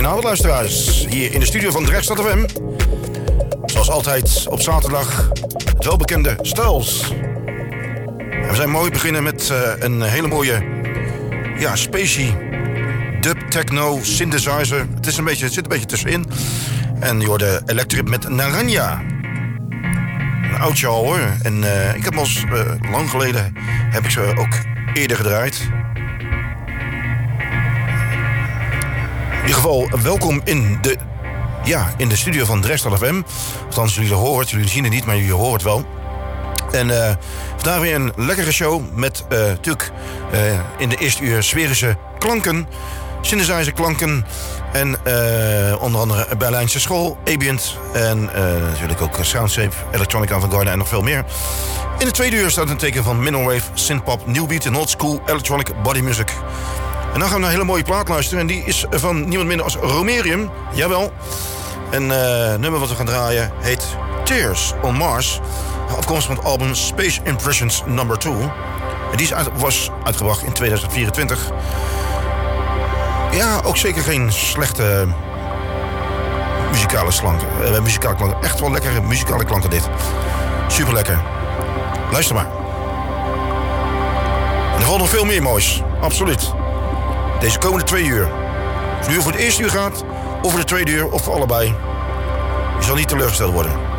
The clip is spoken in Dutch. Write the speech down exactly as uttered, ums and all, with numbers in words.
Goedenavond luisteraars, hier in de studio van Drechtstad F M. Zoals altijd op zaterdag het welbekende Styles. En we zijn mooi beginnen met uh, een hele mooie, ja, spacey dub, techno, synthesizer. Het, is een beetje, het zit een beetje tussenin. En je hoorde Electric met Naranja. Een oudje al hoor. En uh, ik heb al eens, uh, lang geleden, heb ik ze ook eerder gedraaid. In ieder geval, welkom in de, ja, in de studio van Drechtstad F M. Althans, jullie hoort, jullie zien het niet, maar jullie hoort wel. En uh, vandaag weer een lekkere show met uh, natuurlijk uh, in de eerste uur sferische klanken, synthesizer klanken en uh, onder andere Berlijnse school, ambient en uh, natuurlijk ook soundscape, electronic avant-garde en nog veel meer. In de tweede uur staat een teken van middlewave, synthpop, new beat en old school electronic body music. En dan gaan we naar een hele mooie plaat luisteren. En die is van niemand minder als Romerium. Jawel. En uh, het nummer wat we gaan draaien heet Tears on Mars. Afkomstig van het album Space Impressions number two. En die is uit, was uitgebracht in tweeduizend vierentwintig. Ja, ook zeker geen slechte muzikale klanken. Uh, muzikale klanken. Echt wel lekkere muzikale klanken dit. Super lekker. Luister maar. En er valt nog veel meer moois. Absoluut. Deze komende twee uur. Of nu voor het eerste uur gaat, of voor de tweede uur, of voor allebei. Je zal niet teleurgesteld worden.